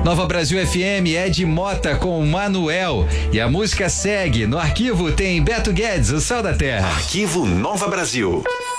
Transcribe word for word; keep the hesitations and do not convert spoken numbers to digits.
Nova Brasil F M, Ed Mota com Manuel. E a música segue. No arquivo tem Beto Guedes, o Céu da Terra. Arquivo Nova Brasil.